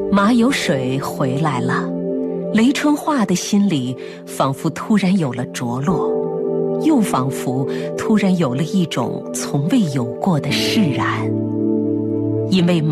马有水回来了，雷春画的心里仿佛突然有了着落，又仿佛突然有了一种从未有过的释然。因为